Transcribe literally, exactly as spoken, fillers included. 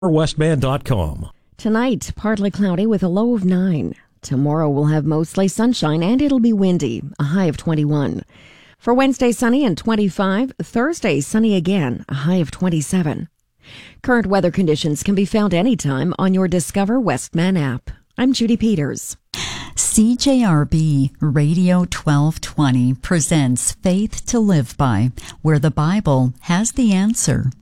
westman dot com. Tonight, partly cloudy with a low of nine. Tomorrow we'll have mostly sunshine and it'll be windy, a high of twenty-one. For Wednesday, sunny and twenty-five. Thursday, sunny again, a high of twenty-seven. Current weather conditions can be found anytime on your Discover Westman app. I'm Judy Peters. C J R B Radio twelve twenty presents Faith to Live By, where the Bible has the answer.